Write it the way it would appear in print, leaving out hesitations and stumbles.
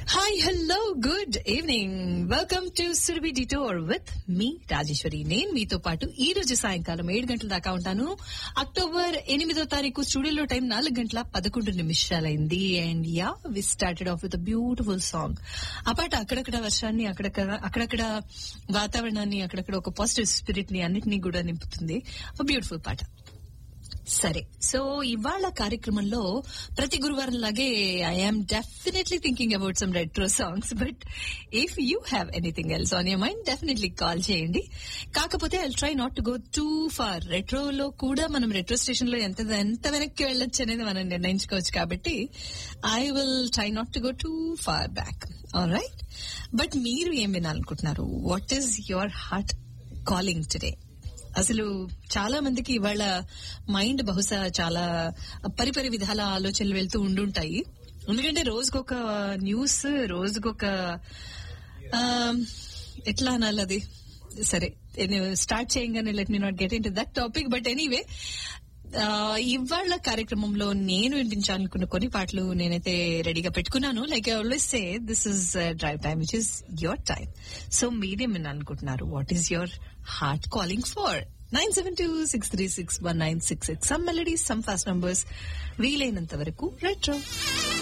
Hi, hello, good evening. Welcome to Surabhi Detour with me, Rajeshwari. నేను మీతో పాటు ఈ రోజు సాయంకాలం 7 గంటల దాకా ఉంటాను. అక్టోబర్ 8వ తారీఖు స్టూడియోలో time 4:11 and yeah we started off with a beautiful song. ఆ పాట అక్కడక్కడ వర్షాన్ని, అక్కడక్కడ వాతావరణాన్ని, అక్కడక్కడ ఒక పాజిటివ్ స్పిరిట్ ని అన్నిటినీ కూడా నింపుతుంది. ఒక బ్యూటిఫుల్ పాట. సరే, సో ఇవాళ కార్యక్రమంలో ప్రతి గురువారం లాగే I'm definitely thinking about some retro songs. But if you have anything else on your mind definitely call చేయండి. కాకపోతే I try not to go two far. రెట్రోలో కూడా మనం రెట్రో స్టేషన్ లో ఎంత వెనక్కి వెళ్ళొచ్చు అనేది మనం నిర్ణయించుకోవచ్చు. కాబట్టి I will try not to go two far back. Alright, but మీరు ఏం వినాలనుకుంటున్నారు? What is your heart calling today? అసలు చాలా మందికి ఇవాళ మైండ్ బహుశా చాలా పరిపరి విధాల ఆలోచనలు వెళ్తూ ఉండుంటాయి. ఎందుకంటే రోజుకొక న్యూస్, రోజుకొక ఎట్లా అనాలి అది. సరే, స్టార్ట్ చేయంగానే let me not get in to that topic. But anyway, ఇవాళ కార్యక్రమంలో నేను వినిపించాలనుకున్న కొన్ని పాటలు నేనైతే రెడీగా పెట్టుకున్నాను. Like I always say, this is drive time which is your time. So మీరేం అనుకుంటున్నారు? What is your heart calling for? 972-636-1966. Some melodies, some fast numbers, వీలైనంత వరకు రెట్రో.